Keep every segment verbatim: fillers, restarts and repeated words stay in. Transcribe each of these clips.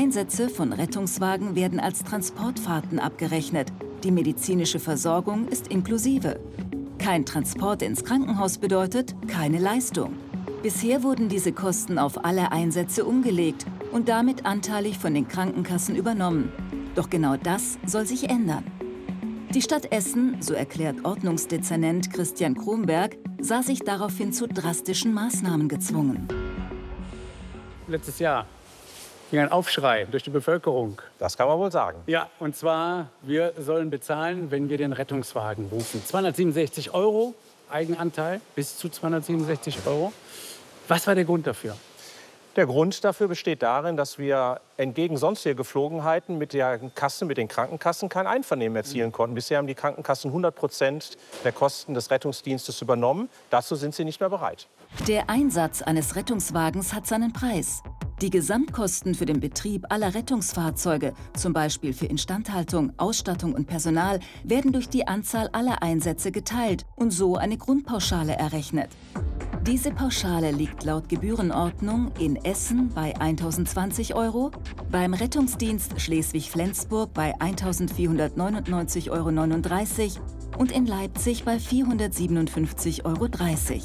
Einsätze von Rettungswagen werden als Transportfahrten abgerechnet. Die medizinische Versorgung ist inklusive. Kein Transport ins Krankenhaus bedeutet keine Leistung. Bisher wurden diese Kosten auf alle Einsätze umgelegt und damit anteilig von den Krankenkassen übernommen. Doch genau das soll sich ändern. Die Stadt Essen, so erklärt Ordnungsdezernent Christian Kronberg, sah sich daraufhin zu drastischen Maßnahmen gezwungen. Letztes Jahr ging ein Aufschrei durch die Bevölkerung. Das kann man wohl sagen. Ja, und zwar, wir sollen bezahlen, wenn wir den Rettungswagen rufen. zweihundertsiebenundsechzig Euro Eigenanteil, bis zu zweihundertsiebenundsechzig Euro. Was war der Grund dafür? Der Grund dafür besteht darin, dass wir entgegen sonstiger Geflogenheiten mit der Kasse, mit den Krankenkassen kein Einvernehmen erzielen konnten. Bisher haben die Krankenkassen hundert Prozent der Kosten des Rettungsdienstes übernommen. Dazu sind sie nicht mehr bereit. Der Einsatz eines Rettungswagens hat seinen Preis. Die Gesamtkosten für den Betrieb aller Rettungsfahrzeuge, zum Beispiel für Instandhaltung, Ausstattung und Personal, werden durch die Anzahl aller Einsätze geteilt und so eine Grundpauschale errechnet. Diese Pauschale liegt laut Gebührenordnung in Essen bei eintausendzwanzig Euro, beim Rettungsdienst Schleswig-Flensburg bei eintausendvierhundertneunundneunzig Euro neununddreißig und in Leipzig bei vierhundertsiebenundfünfzig Euro dreißig.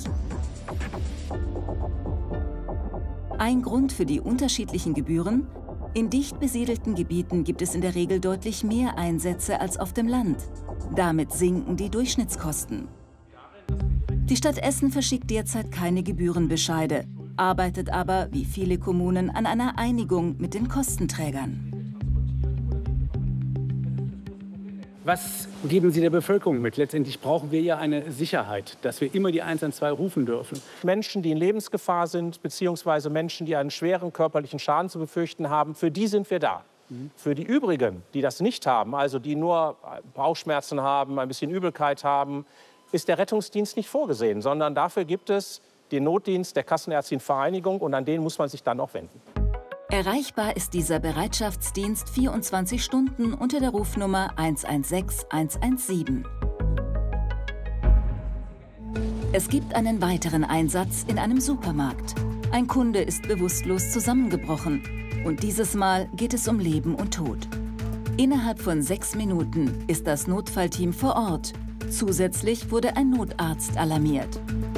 Ein Grund für die unterschiedlichen Gebühren? In dicht besiedelten Gebieten gibt es in der Regel deutlich mehr Einsätze als auf dem Land. Damit sinken die Durchschnittskosten. Die Stadt Essen verschickt derzeit keine Gebührenbescheide, arbeitet aber, wie viele Kommunen, an einer Einigung mit den Kostenträgern. Was geben Sie der Bevölkerung mit? Letztendlich brauchen wir ja eine Sicherheit, dass wir immer die eins eins zwei rufen dürfen. Menschen, die in Lebensgefahr sind, beziehungsweise Menschen, die einen schweren körperlichen Schaden zu befürchten haben, für die sind wir da. Mhm. Für die übrigen, die das nicht haben, also die nur Bauchschmerzen haben, ein bisschen Übelkeit haben, ist der Rettungsdienst nicht vorgesehen, sondern dafür gibt es den Notdienst der Kassenärztlichen Vereinigung und an den muss man sich dann auch wenden. Erreichbar ist dieser Bereitschaftsdienst vierundzwanzig Stunden unter der Rufnummer eins eins sechs eins eins sieben. Es gibt einen weiteren Einsatz in einem Supermarkt. Ein Kunde ist bewusstlos zusammengebrochen und dieses Mal geht es um Leben und Tod. Innerhalb von sechs Minuten ist das Notfallteam vor Ort. Zusätzlich wurde ein Notarzt alarmiert.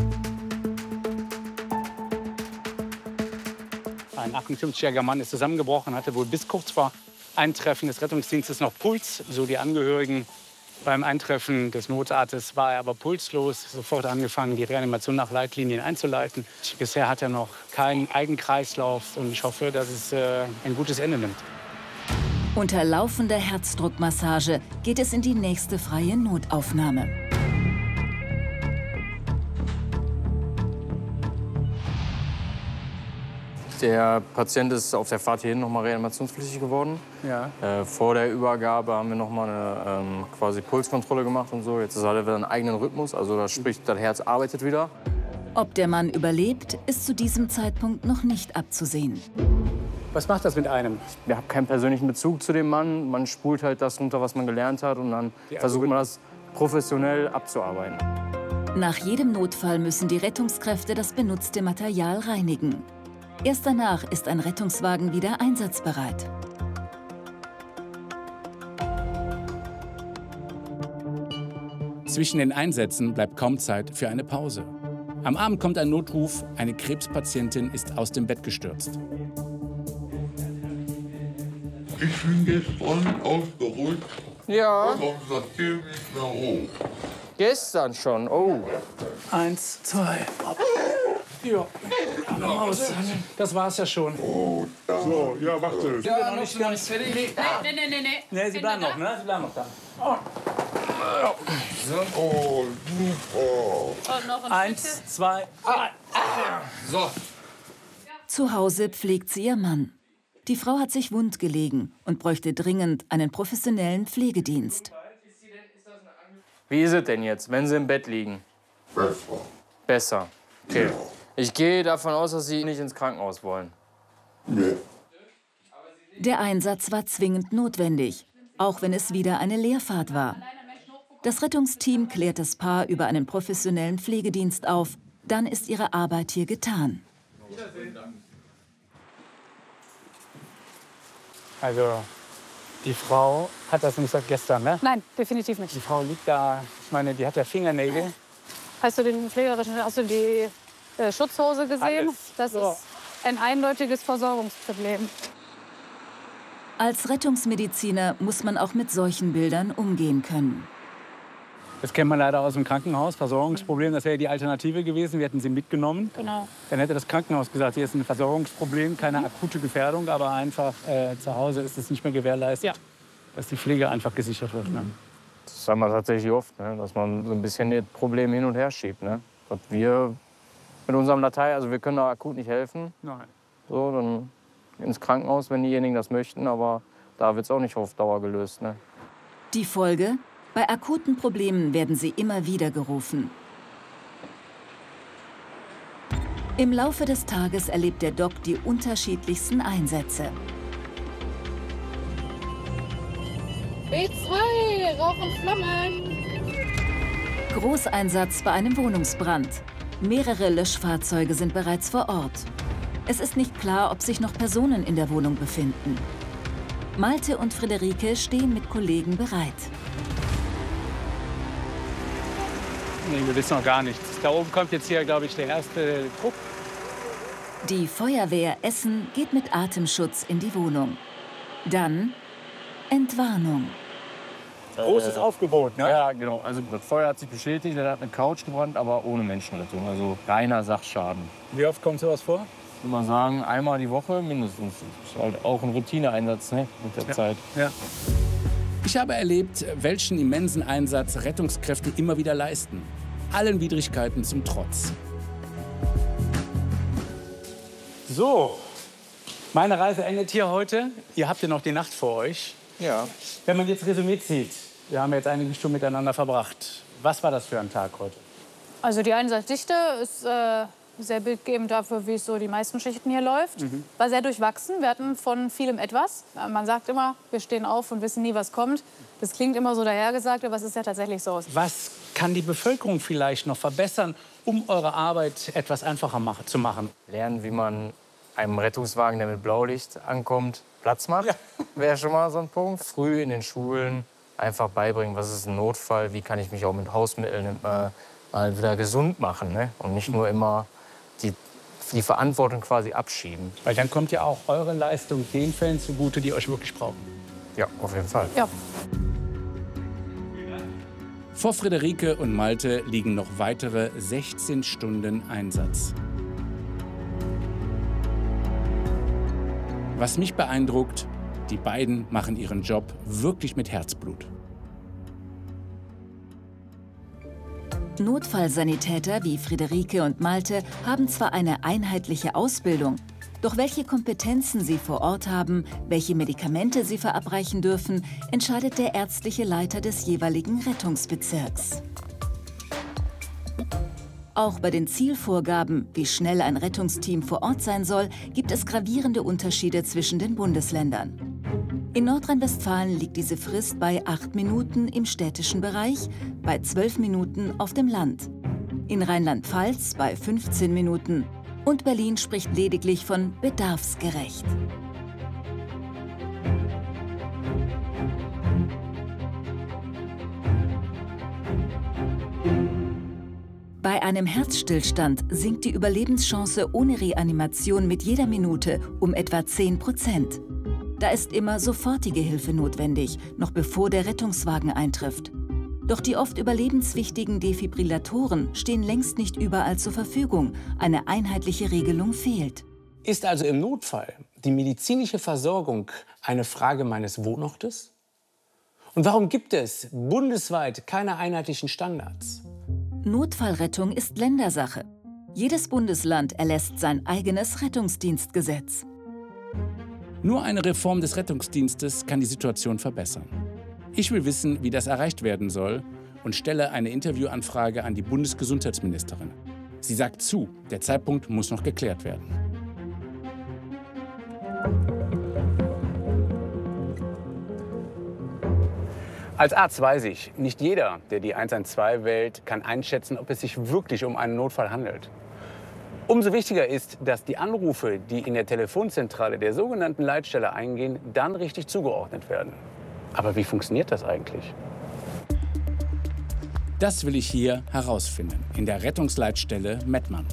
Ein achtundfünfzigjähriger Mann ist zusammengebrochen, hatte wohl bis kurz vor Eintreffen des Rettungsdienstes noch Puls, so die Angehörigen. Beim Eintreffen des Notarztes war er aber pulslos, sofort angefangen, die Reanimation nach Leitlinien einzuleiten. Bisher hat er noch keinen Eigenkreislauf und ich hoffe, dass es äh, ein gutes Ende nimmt. Unter laufender Herzdruckmassage geht es in die nächste freie Notaufnahme. Der Patient ist auf der Fahrt hierhin noch mal reanimationspflichtig geworden. Ja. Äh, vor der Übergabe haben wir noch mal eine ähm, quasi Pulskontrolle gemacht und so. Jetzt hat er wieder einen eigenen Rhythmus, also das sprich, das Herz arbeitet wieder. Ob der Mann überlebt, ist zu diesem Zeitpunkt noch nicht abzusehen. Was macht das mit einem? Ich habe keinen persönlichen Bezug zu dem Mann. Man spult halt das runter, was man gelernt hat, und dann versucht man das professionell abzuarbeiten. Nach jedem Notfall müssen die Rettungskräfte das benutzte Material reinigen. Erst danach ist ein Rettungswagen wieder einsatzbereit. Zwischen den Einsätzen bleibt kaum Zeit für eine Pause. Am Abend kommt ein Notruf, eine Krebspatientin ist aus dem Bett gestürzt. Ich bin gestern ausgeruht. Ja. Und seitdem nicht mehr hoch. Gestern schon, oh. Eins, zwei, ab. Ja. Aus. Das war's ja schon. Oh, so, ja, warte. Ja, noch nicht ganz fertig. Nee, nee, nee, nee, nee. Nee, Sie bleiben noch, ne? Sie bleiben noch da. Oh. Oh, super. Und noch ein Eins, zwei, drei. So. Zu Hause pflegt sie ihr Mann. Die Frau hat sich wund gelegen und bräuchte dringend einen professionellen Pflegedienst. Wie ist es denn jetzt, wenn Sie im Bett liegen? Besser. Besser. Okay. Ja. Ich gehe davon aus, dass Sie nicht ins Krankenhaus wollen. Nee. Der Einsatz war zwingend notwendig, auch wenn es wieder eine Leerfahrt war. Das Rettungsteam klärt das Paar über einen professionellen Pflegedienst auf. Dann ist ihre Arbeit hier getan. Also die Frau hat das nicht seit gestern, ne? Nein, definitiv nicht. Die Frau liegt da, ich meine, die hat ja Fingernägel. Hast du den pflegerischen, hast du die äh, Schutzhose gesehen? Alles. Das So. ist ein eindeutiges Versorgungsproblem. Als Rettungsmediziner muss man auch mit solchen Bildern umgehen können. Das kennt man leider aus dem Krankenhaus, Versorgungsproblem. Das wäre die Alternative gewesen. Wir hätten sie mitgenommen. Genau. Dann hätte das Krankenhaus gesagt, hier ist ein Versorgungsproblem, keine akute Gefährdung, aber einfach äh, zu Hause ist es nicht mehr gewährleistet, Ja. dass die Pflege einfach gesichert wird. Ne? Das haben wir tatsächlich oft, ne? Dass man so ein bisschen das Problem hin und her schiebt. Ne? Dass wir mit unserem Datei, also wir können da akut nicht helfen. Nein. So, dann ins Krankenhaus, wenn diejenigen das möchten, aber da wird es auch nicht auf Dauer gelöst. Ne? Die Folge? Bei akuten Problemen werden sie immer wieder gerufen. Im Laufe des Tages erlebt der Doc die unterschiedlichsten Einsätze. B zwei, Rauch und Flammen. Großeinsatz bei einem Wohnungsbrand. Mehrere Löschfahrzeuge sind bereits vor Ort. Es ist nicht klar, ob sich noch Personen in der Wohnung befinden. Malte und Friederike stehen mit Kollegen bereit. Nee, wir wissen noch gar nichts. Da oben kommt jetzt hier, glaube ich, der erste Trupp. Die Feuerwehr Essen geht mit Atemschutz in die Wohnung. Dann Entwarnung. Großes Aufgebot, ne? Ja, genau. Also das Feuer hat sich bestätigt, er hat eine Couch gebrannt, aber ohne Menschenrettung. Also reiner Sachschaden. Wie oft kommt sowas vor? Ich würde mal sagen, einmal die Woche mindestens. Das ist halt auch ein Routineeinsatz, ne, mit der Ja. Zeit. Ja. Ich habe erlebt, welchen immensen Einsatz Rettungskräfte immer wieder leisten. Allen Widrigkeiten zum Trotz. So, meine Reise endet hier heute. Ihr habt ja noch die Nacht vor euch. Ja. Wenn man jetzt Resümee zieht, wir haben jetzt einige Stunden miteinander verbracht. Was war das für ein Tag heute? Also die Einsatzdichte ist äh, sehr bildgebend dafür, wie es so die meisten Schichten hier läuft. Mhm. War sehr durchwachsen. Wir hatten von vielem etwas. Man sagt immer, wir stehen auf und wissen nie, was kommt. Das klingt immer so dahergesagt, aber es ist ja tatsächlich so. Was kann die Bevölkerung vielleicht noch verbessern, um eure Arbeit etwas einfacher mach zu machen? Lernen, wie man einem Rettungswagen, der mit Blaulicht ankommt, Platz macht. Ja. Wäre schon mal so ein Punkt. Früh in den Schulen einfach beibringen, was ist ein Notfall, wie kann ich mich auch mit Hausmitteln äh, mal wieder gesund machen. Ne? Und nicht nur immer die, die Verantwortung quasi abschieben. Weil dann kommt ja auch eure Leistung den Fällen zugute, die euch wirklich brauchen. Ja, auf jeden Fall. Ja. Vor Friederike und Malte liegen noch weitere sechzehn Stunden Einsatz. Was mich beeindruckt, die beiden machen ihren Job wirklich mit Herzblut. Notfallsanitäter wie Friederike und Malte haben zwar eine einheitliche Ausbildung, doch welche Kompetenzen sie vor Ort haben, welche Medikamente sie verabreichen dürfen, entscheidet der ärztliche Leiter des jeweiligen Rettungsbezirks. Auch bei den Zielvorgaben, wie schnell ein Rettungsteam vor Ort sein soll, gibt es gravierende Unterschiede zwischen den Bundesländern. In Nordrhein-Westfalen liegt diese Frist bei acht Minuten im städtischen Bereich, bei zwölf Minuten auf dem Land. In Rheinland-Pfalz bei fünfzehn Minuten. Und Berlin spricht lediglich von bedarfsgerecht. Bei einem Herzstillstand sinkt die Überlebenschance ohne Reanimation mit jeder Minute um etwa zehn Prozent. Da ist immer sofortige Hilfe notwendig, noch bevor der Rettungswagen eintrifft. Doch die oft überlebenswichtigen Defibrillatoren stehen längst nicht überall zur Verfügung. Eine einheitliche Regelung fehlt. Ist also im Notfall die medizinische Versorgung eine Frage meines Wohnortes? Und warum gibt es bundesweit keine einheitlichen Standards? Notfallrettung ist Ländersache. Jedes Bundesland erlässt sein eigenes Rettungsdienstgesetz. Nur eine Reform des Rettungsdienstes kann die Situation verbessern. Ich will wissen, wie das erreicht werden soll und stelle eine Interviewanfrage an die Bundesgesundheitsministerin. Sie sagt zu, der Zeitpunkt muss noch geklärt werden. Als Arzt weiß ich, nicht jeder, der die eins eins zwei wählt, kann einschätzen, ob es sich wirklich um einen Notfall handelt. Umso wichtiger ist, dass die Anrufe, die in der Telefonzentrale der sogenannten Leitstelle eingehen, dann richtig zugeordnet werden. Aber wie funktioniert das eigentlich? Das will ich hier herausfinden, in der Rettungsleitstelle Mettmann.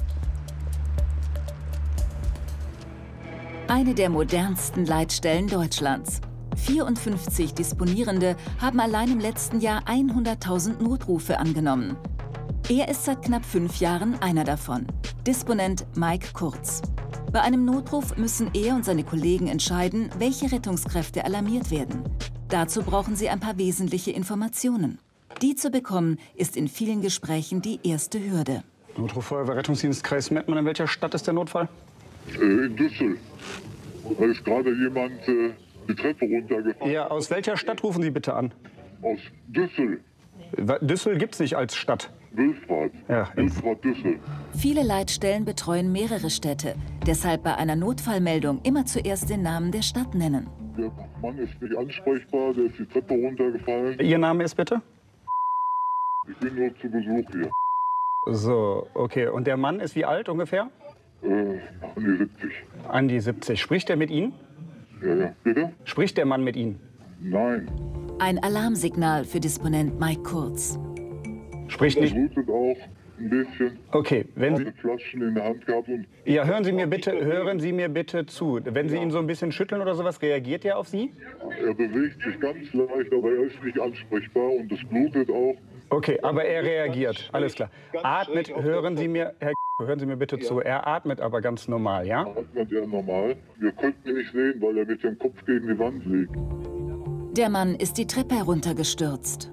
Eine der modernsten Leitstellen Deutschlands. vierundfünfzig Disponierende haben allein im letzten Jahr hunderttausend Notrufe angenommen. Er ist seit knapp fünf Jahren einer davon, Disponent Mike Kurz. Bei einem Notruf müssen er und seine Kollegen entscheiden, welche Rettungskräfte alarmiert werden. Dazu brauchen sie ein paar wesentliche Informationen. Die zu bekommen, ist in vielen Gesprächen die erste Hürde. Notruf Feuerwehr Rettungsdienst Kreis Mettmann. In welcher Stadt ist der Notfall? Äh, in Düssel. Da ist gerade jemand äh, die Treppe runtergefahren. Ja, aus welcher Stadt rufen Sie bitte an? Aus Düssel. Düssel gibt es nicht als Stadt. Wülfrath. Ja, Wülfrath, Düssel. Viele Leitstellen betreuen mehrere Städte. Deshalb bei einer Notfallmeldung immer zuerst den Namen der Stadt nennen. Der Mann ist nicht ansprechbar, der ist die Treppe runtergefallen. Ihr Name ist bitte? Ich bin nur zu Besuch hier. So, okay. Und der Mann ist wie alt ungefähr? Äh, an die siebzig. An die siebzig. Spricht er mit Ihnen? Ja, ja. Bitte? Spricht der Mann mit Ihnen? Nein. Ein Alarmsignal für Disponent Mike Kurz. Spricht Er nicht. blutet auch ein bisschen. Okay, wenn Sie. Hat Flaschen in der Hand gehabt und Ja, hören Sie mir bitte, hören Sie mir bitte zu. Wenn Sie ihn so ein bisschen schütteln oder sowas, reagiert er auf Sie? er bewegt sich ganz leicht, aber er ist nicht ansprechbar und es blutet auch. Okay, aber er reagiert. Alles klar. Atmet, hören Sie mir, Herr hören Sie mir bitte zu. Er atmet aber ganz normal, ja? Atmet er normal. Wir könnten ihn nicht sehen, weil er mit dem Kopf gegen die Wand liegt. Der Mann ist die Treppe heruntergestürzt.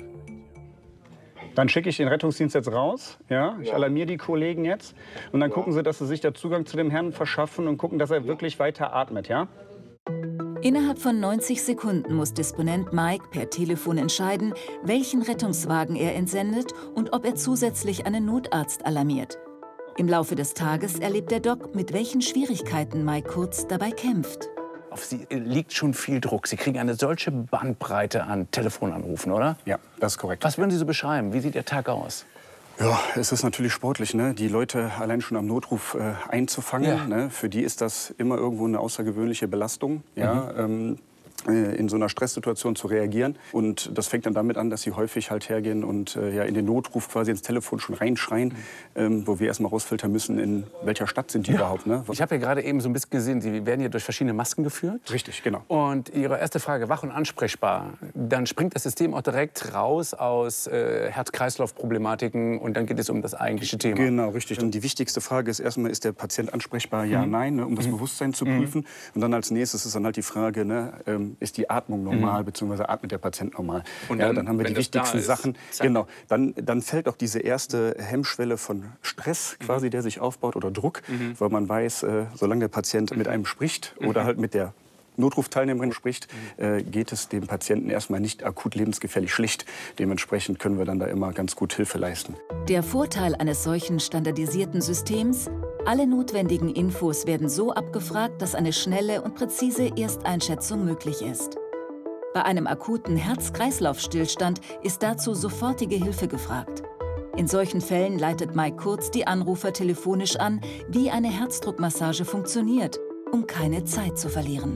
Dann schicke ich den Rettungsdienst jetzt raus. Ja? Ich alarmiere die Kollegen jetzt. Und dann gucken Sie, dass Sie sich da Zugang zu dem Herrn verschaffen und gucken, dass er wirklich weiter atmet, ja? Innerhalb von neunzig Sekunden muss Disponent Mike per Telefon entscheiden, welchen Rettungswagen er entsendet und ob er zusätzlich einen Notarzt alarmiert. Im Laufe des Tages erlebt der Doc, mit welchen Schwierigkeiten Mike Kurz dabei kämpft. Auf Sie liegt schon viel Druck. Sie kriegen eine solche Bandbreite an Telefonanrufen, oder? Ja, das ist korrekt. Was würden Sie so beschreiben? Wie sieht Ihr Tag aus? Ja, es ist natürlich sportlich, ne? Die Leute allein schon am Notruf äh, einzufangen. Ja. Ne? Für die ist das immer irgendwo eine außergewöhnliche Belastung. Ja? Mhm. Ähm, in so einer Stresssituation zu reagieren. Und das fängt dann damit an, dass sie häufig halt hergehen und äh, ja, in den Notruf quasi ins Telefon schon reinschreien, mhm. ähm, wo wir erstmal rausfiltern müssen, in welcher Stadt sind die ja. überhaupt. Ne? Ich habe ja gerade eben so ein bisschen gesehen, Sie werden hier durch verschiedene Masken geführt. Richtig, genau. Und Ihre erste Frage, wach und ansprechbar, dann springt das System auch direkt raus aus äh, Herz-Kreislauf-Problematiken und dann geht es um das eigentliche Thema. Genau, richtig. Und die wichtigste Frage ist erstmal, ist der Patient ansprechbar? Ja, mhm. nein, ne, um das mhm. Bewusstsein zu prüfen. Mhm. Und dann als nächstes ist dann halt die Frage, ne, ähm, ist die Atmung normal, mhm. beziehungsweise atmet der Patient normal. Und dann, ja, dann haben wir die wichtigsten ist, Sachen. Zack. Genau, dann, dann fällt auch diese erste Hemmschwelle von Stress quasi, mhm. der sich aufbaut, oder Druck, mhm. weil man weiß, äh, solange der Patient mhm. mit einem spricht mhm. oder halt mit der Notrufteilnehmerin spricht, äh, geht es dem Patienten erstmal nicht akut lebensgefährlich schlecht. Dementsprechend können wir dann da immer ganz gut Hilfe leisten. Der Vorteil eines solchen standardisierten Systems: alle notwendigen Infos werden so abgefragt, dass eine schnelle und präzise Ersteinschätzung möglich ist. Bei einem akuten Herz-Kreislauf-Stillstand ist dazu sofortige Hilfe gefragt. In solchen Fällen leitet Mike Kurz die Anrufer telefonisch an, wie eine Herzdruckmassage funktioniert, um keine Zeit zu verlieren.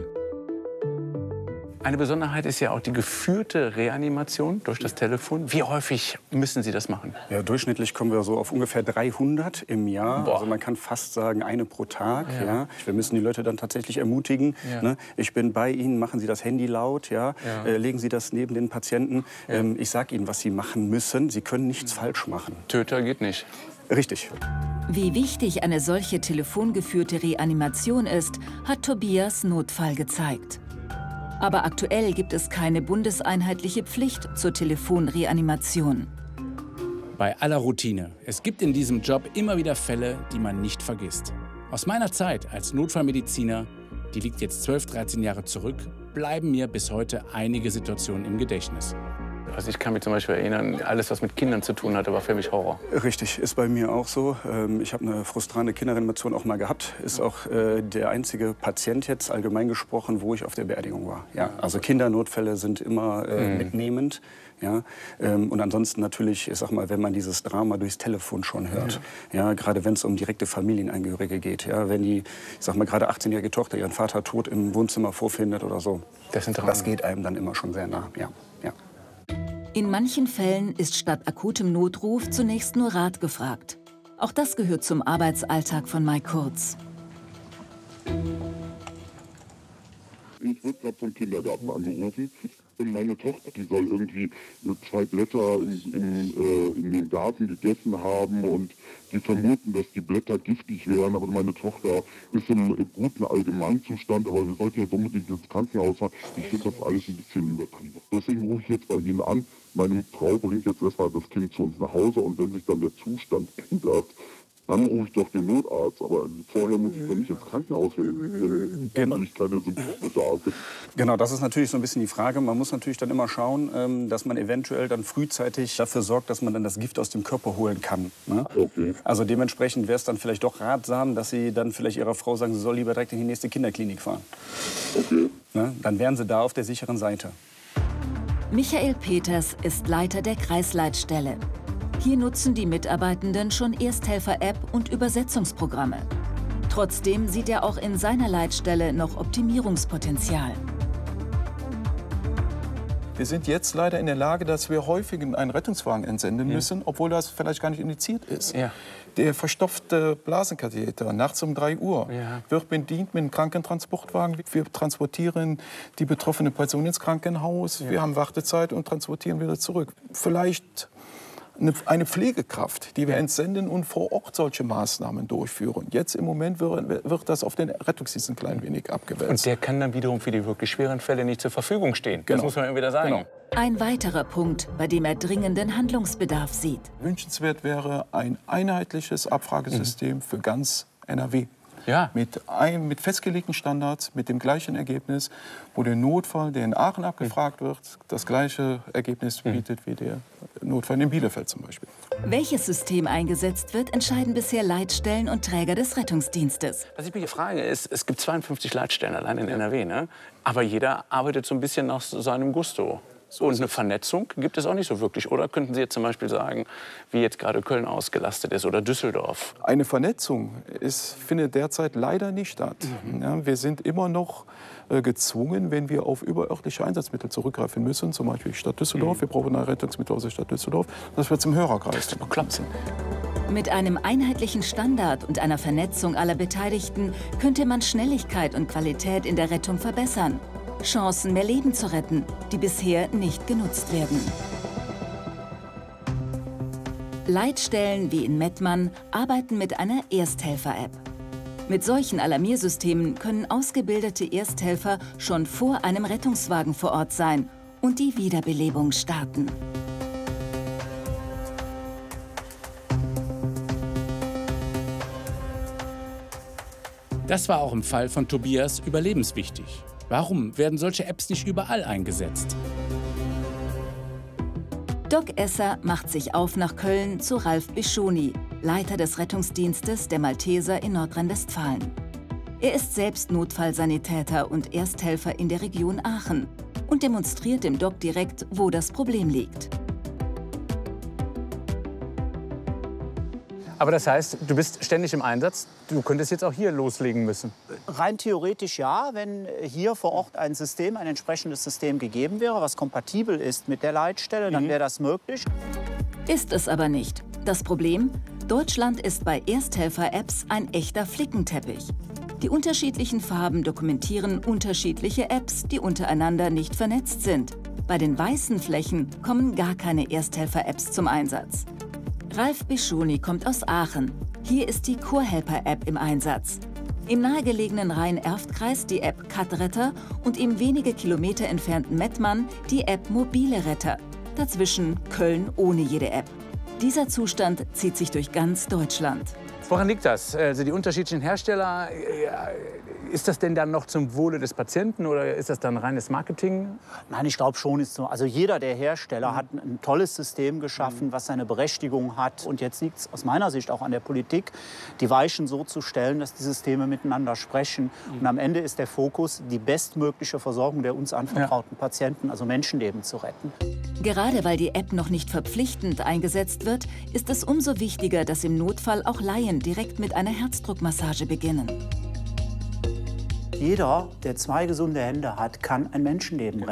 Eine Besonderheit ist ja auch die geführte Reanimation durch das Telefon. Wie häufig müssen Sie das machen? Ja, durchschnittlich kommen wir so auf ungefähr dreihundert im Jahr. Boah. Also man kann fast sagen, eine pro Tag. Ja. Ja. Wir müssen die Leute dann tatsächlich ermutigen. Ja. Ne? Ich bin bei Ihnen, machen Sie das Handy laut, ja? Ja. Äh, legen Sie das neben den Patienten. Ja. Ähm, ich sage Ihnen, was Sie machen müssen. Sie können nichts mhm. falsch machen. Töter geht nicht. Richtig. Wie wichtig eine solche telefongeführte Reanimation ist, hat Tobias Notfall gezeigt. Aber aktuell gibt es keine bundeseinheitliche Pflicht zur Telefonreanimation. Bei aller Routine, es gibt in diesem Job immer wieder Fälle, die man nicht vergisst. Aus meiner Zeit als Notfallmediziner, die liegt jetzt zwölf, dreizehn Jahre zurück, bleiben mir bis heute einige Situationen im Gedächtnis. Also ich kann mich zum Beispiel erinnern, alles, was mit Kindern zu tun hatte, war für mich Horror. Richtig, ist bei mir auch so. Ich habe eine frustrierende Kinderreanimation auch mal gehabt. Ist auch der einzige Patient jetzt, allgemein gesprochen, wo ich auf der Beerdigung war. Ja, also Kindernotfälle sind immer äh, mhm. mitnehmend. Ja, ähm, und ansonsten natürlich, ich sag mal, wenn man dieses Drama durchs Telefon schon hört, ja, ja gerade wenn es um direkte Familienangehörige geht, ja, wenn die, ich sag mal, gerade achtzehnjährige Tochter ihren Vater tot im Wohnzimmer vorfindet oder so, das, das geht einem dann immer schon sehr nah. Ja, ja. In manchen Fällen ist statt akutem Notruf zunächst nur Rat gefragt. Auch das gehört zum Arbeitsalltag von Mike Kurz. Ich wurde gerade vom Kindergarten angerufen. Und meine Tochter, die soll irgendwie zwei Blätter in, in, äh, in den Garten gegessen haben und die vermuten, dass die Blätter giftig wären. Aber meine Tochter ist im, im guten Allgemeinzustand, aber wir sollten jetzt unbedingt ins Krankenhaus fahren. Ich finde das alles ein bisschen übertrieben. Deswegen rufe ich jetzt bei Ihnen an. Meine Frau bringt jetzt erstmal das Kind zu uns nach Hause und wenn sich dann der Zustand ändert, dann rufe ich doch den Notarzt, aber vorher muss ich doch nicht ins Krankenhaus, wenn, wenn ich keine Symptome habe. Genau, das ist natürlich so ein bisschen die Frage. Man muss natürlich dann immer schauen, dass man eventuell dann frühzeitig dafür sorgt, dass man dann das Gift aus dem Körper holen kann. Ne? Okay. Also dementsprechend wäre es dann vielleicht doch ratsam, dass Sie dann vielleicht Ihrer Frau sagen, sie soll lieber direkt in die nächste Kinderklinik fahren. Okay. Ne? Dann wären Sie da auf der sicheren Seite. Michael Peters ist Leiter der Kreisleitstelle. Hier nutzen die Mitarbeitenden schon Ersthelfer-App und Übersetzungsprogramme. Trotzdem sieht er auch in seiner Leitstelle noch Optimierungspotenzial. Wir sind jetzt leider in der Lage, dass wir häufig einen Rettungswagen entsenden müssen, ja. obwohl das vielleicht gar nicht indiziert ist. Ja. Der verstopfte Blasenkatheter nachts um drei Uhr ja. wird bedient mit einem Krankentransportwagen. Wir transportieren die betroffene Person ins Krankenhaus. Ja. Wir haben Wartezeit und transportieren wieder zurück. Vielleicht eine Pflegekraft, die wir entsenden und vor Ort solche Maßnahmen durchführen. Jetzt im Moment wird, wird das auf den Rettungsdienst ein klein wenig abgewälzt. Und der kann dann wiederum für die wirklich schweren Fälle nicht zur Verfügung stehen. Genau. Das muss man immer wieder sagen. Genau. Ein weiterer Punkt, bei dem er dringenden Handlungsbedarf sieht. Wünschenswert wäre ein einheitliches Abfragesystem mhm. für ganz N R W. Ja. Mit, ein, mit festgelegten Standards, mit dem gleichen Ergebnis, wo der Notfall, der in Aachen abgefragt wird, das gleiche Ergebnis bietet wie der Notfall in Bielefeld zum Beispiel. Welches System eingesetzt wird, entscheiden bisher Leitstellen und Träger des Rettungsdienstes. Was ich mich frage ist, es gibt zweiundfünfzig Leitstellen allein in N R W, ne? Aber jeder arbeitet so ein bisschen nach seinem Gusto. Und eine Vernetzung gibt es auch nicht so wirklich. Oder könnten Sie jetzt zum Beispiel sagen, wie jetzt gerade Köln ausgelastet ist oder Düsseldorf? Eine Vernetzung ist, findet derzeit leider nicht statt. Mhm. Ja, wir sind immer noch äh, gezwungen, wenn wir auf überörtliche Einsatzmittel zurückgreifen müssen, zum Beispiel Stadt Düsseldorf, mhm. wir brauchen ein Rettungsmittel aus der Stadt Düsseldorf, dass wir zum Hörerkreis klapsen. Mit einem einheitlichen Standard und einer Vernetzung aller Beteiligten könnte man Schnelligkeit und Qualität in der Rettung verbessern. Chancen, mehr Leben zu retten, die bisher nicht genutzt werden. Leitstellen wie in Mettmann arbeiten mit einer Ersthelfer-App. Mit solchen Alarmiersystemen können ausgebildete Ersthelfer schon vor einem Rettungswagen vor Ort sein und die Wiederbelebung starten. Das war auch im Fall von Tobias überlebenswichtig. Warum werden solche Apps nicht überall eingesetzt? Doc Esser macht sich auf nach Köln zu Ralf Bischoni, Leiter des Rettungsdienstes der Malteser in Nordrhein-Westfalen. Er ist selbst Notfallsanitäter und Ersthelfer in der Region Aachen und demonstriert dem Doc direkt, wo das Problem liegt. Aber das heißt, du bist ständig im Einsatz. Du könntest jetzt auch hier loslegen müssen. Rein theoretisch ja, wenn hier vor Ort ein System, ein entsprechendes System gegeben wäre, was kompatibel ist mit der Leitstelle, dann wäre das möglich. Ist es aber nicht. Das Problem? Deutschland ist bei Ersthelfer-Apps ein echter Flickenteppich. Die unterschiedlichen Farben dokumentieren unterschiedliche Apps, die untereinander nicht vernetzt sind. Bei den weißen Flächen kommen gar keine Ersthelfer-Apps zum Einsatz. Ralf Bischoni kommt aus Aachen. Hier ist die Chorhelper-App im Einsatz. Im nahegelegenen Rhein-Erft-Kreis die App Katretter und im wenige Kilometer entfernten Mettmann die App Mobile Retter. Dazwischen Köln ohne jede App. Dieser Zustand zieht sich durch ganz Deutschland. Woran liegt das? Also die unterschiedlichen Hersteller Ist das denn dann noch zum Wohle des Patienten oder ist das dann reines Marketing? Nein, ich glaube schon. Ist so. Also jeder der Hersteller mhm. hat ein tolles System geschaffen, mhm. was seine Berechtigung hat. Und jetzt liegt es aus meiner Sicht auch an der Politik, die Weichen so zu stellen, dass die Systeme miteinander sprechen. Mhm. Und am Ende ist der Fokus, die bestmögliche Versorgung der uns anvertrauten ja. Patienten, also Menschenleben zu retten. Gerade weil die App noch nicht verpflichtend eingesetzt wird, ist es umso wichtiger, dass im Notfall auch Laien direkt mit einer Herzdruckmassage beginnen. Jeder, der zwei gesunde Hände hat, kann ein Menschenleben retten.